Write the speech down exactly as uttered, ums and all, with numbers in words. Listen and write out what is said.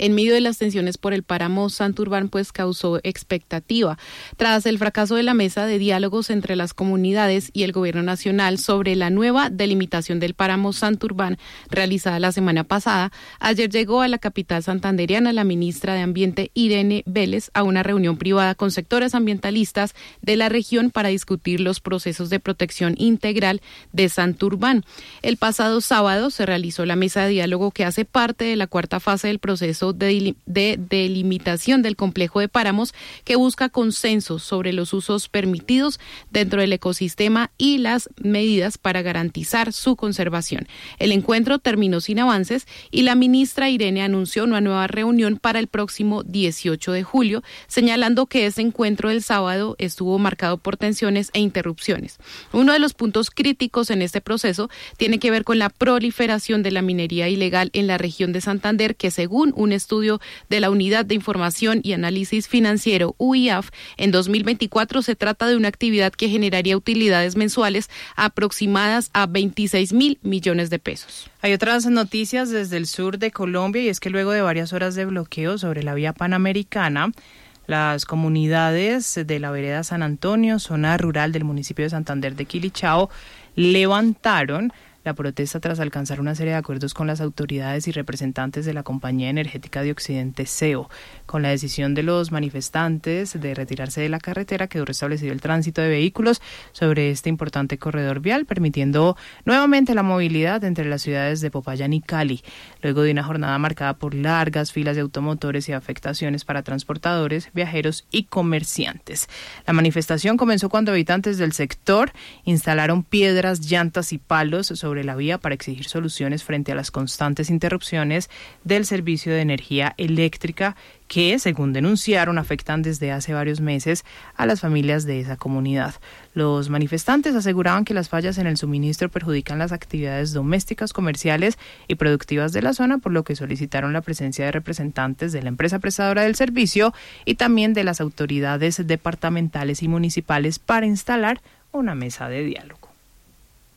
en medio de las tensiones por el páramo Santurbán, pues causó expectativa. Tras el fracaso de la mesa de diálogos entre las comunidades y el gobierno nacional sobre la nueva delimitación del páramo Santurbán realizada la semana pasada, ayer llegó a la capital santandereana la ministra de Ambiente Irene Vélez a una reunión privada con sectores ambientalistas de la región para discutir los procesos de protección integral de Santurbán. El pasado sábado se realizó la mesa de diálogo que hace parte de la cuarta fase del proceso de, de delimitación del complejo de páramos, que busca consensos sobre los usos permitidos dentro del ecosistema y las medidas para garantizar su conservación. El encuentro terminó sin avances y la ministra Irene anunció una nueva reunión para el próximo dieciocho de julio, señalando que ese encuentro del sábado estuvo marcado por tensiones e interrupciones. Uno de los puntos críticos en este proceso tiene que ver con la proliferación de la minería ilegal en la región de Santander, que según un estudio de la Unidad de Información y Análisis Financiero, U I A F, en dos mil veinticuatro se trata de una actividad que generaría utilidades mensuales aproximadas a veintiséis mil millones de pesos. Hay otras noticias desde el sur de Colombia, y es que luego de varias horas de bloqueo sobre la vía panamericana, las comunidades de la vereda San Antonio, zona rural del municipio de Santander de Quilichao, levantaron la protesta tras alcanzar una serie de acuerdos con las autoridades y representantes de la Compañía Energética de Occidente, C E O. Con la decisión de los manifestantes de retirarse de la carretera, quedó restablecido el tránsito de vehículos sobre este importante corredor vial, permitiendo nuevamente la movilidad entre las ciudades de Popayán y Cali, luego de una jornada marcada por largas filas de automotores y afectaciones para transportadores, viajeros y comerciantes. La manifestación comenzó cuando habitantes del sector instalaron piedras, llantas y palos sobre sobre la vía para exigir soluciones frente a las constantes interrupciones del servicio de energía eléctrica que, según denunciaron, afectan desde hace varios meses a las familias de esa comunidad. Los manifestantes aseguraban que las fallas en el suministro perjudican las actividades domésticas, comerciales y productivas de la zona, por lo que solicitaron la presencia de representantes de la empresa prestadora del servicio y también de las autoridades departamentales y municipales para instalar una mesa de diálogo.